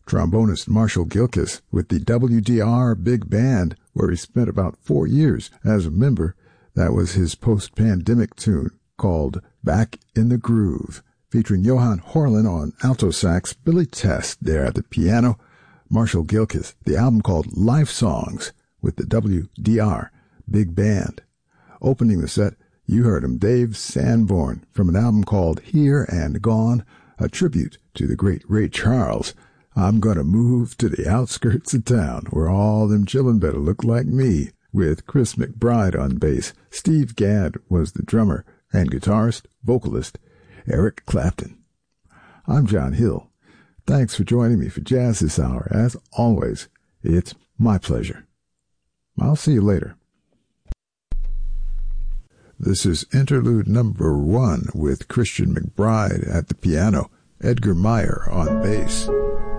Trombonist Marshall Gilkis with the WDR Big Band, where he spent about 4 years as a member. That was his post-pandemic tune called Back in the Groove, featuring Johan Horlin on alto sax, Billy Test there at the piano, Marshall Gilkis, the album called Life Songs with the WDR Big Band. Opening the set, you heard him, Dave Sanborn, from an album called Here and Gone, a tribute to the great Ray Charles. I'm gonna move to the outskirts of town where all them chillin' better look like me, with Chris McBride on bass. Steve Gadd was the drummer, and guitarist, vocalist, Eric Clapton. I'm John Hill. Thanks for joining me for Jazz this hour. As always, it's my pleasure. I'll see you later. This is interlude number 1 with Christian McBride at the piano, Edgar Meyer on bass.